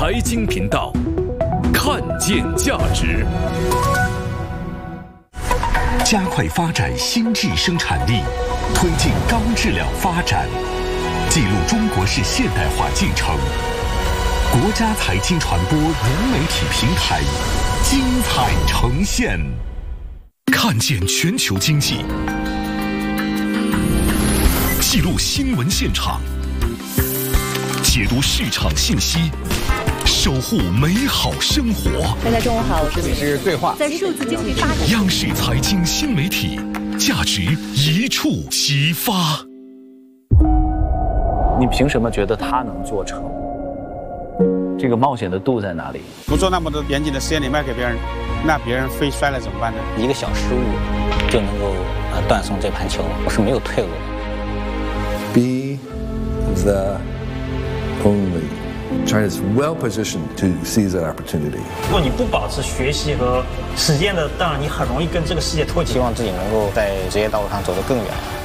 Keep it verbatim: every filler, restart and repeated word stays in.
财经频道，看见价值， 加快发展新质生产力，推进高质量发展，记录中国式现代化进程。国家财经传播融媒体平台精彩呈现，看见全球经济，记录新闻现场，解读市场信息，守护美好生活。 大家中午好，我是这是对话。 在数字经济发展， 央视财经新媒体，价值一触即发。 你凭什么觉得他能做成？这个冒险的度在哪里？ 不做那么多严谨的实验，你卖给别人，那别人飞摔了怎么办呢？ 一个小失误就能够呃断送这盘球，我是没有退路的。 Be the only. China is well positioned to seize that opportunity. 如果你不保持学习和实践的，当然你很容易跟这个世界脱节。 希望自己能够在职业道路上走得更远。